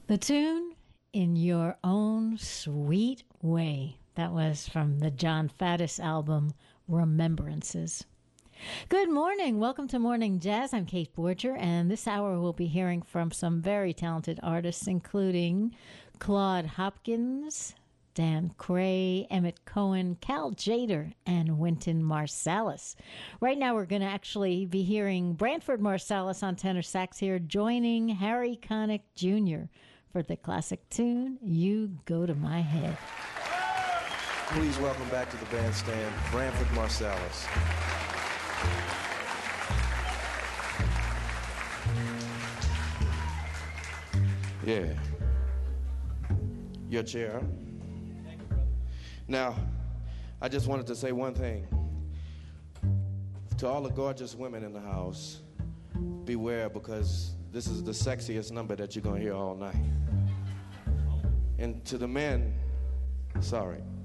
The tune, In Your Own Sweet Way. That was from the John Faddis album, Remembrances. Good morning. Welcome to Morning Jazz. I'm Kate Borger, and this hour we'll be hearing from some very talented artists, including Claude Hopkins, Dan Cray, Emmett Cohen, Cal Tjader, and Wynton Marsalis. Right now we're going to actually be hearing Branford Marsalis on tenor sax here, joining Harry Connick Jr. for the classic tune, You Go to My Head. Please welcome back to the bandstand, Branford Marsalis. Yeah. Your chair, huh? Thank you, brother. Now, I just wanted to say one thing. To all the gorgeous women in the house, beware, because this is the sexiest number that you're going to hear all night. And to the men, sorry.